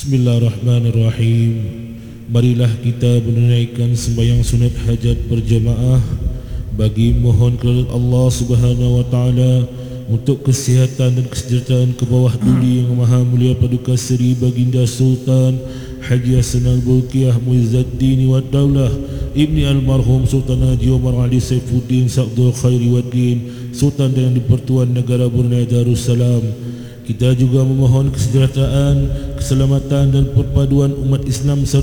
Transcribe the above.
Bismillahirrahmanirrahim. Marilah kita menunaikan sembahyang sunat hajat berjamaah bagi mohon kepada Allah Subhanahu wa taala untuk kesihatan dan kesejahteraan ke bawah duli yang maha mulia Paduka Seri Baginda Sultan Haji Hasan Al-Bolkiah Muizzuddin wa Daulah Ibni Almarhum Sultan Haji Omar Ali Saifuddin Sa'dul Khairi Waddin Sultan dan Di-Pertuan Negara Brunei Darussalam. Kita juga memohon kesejahteraan, keselamatan dan perpaduan umat Islam serta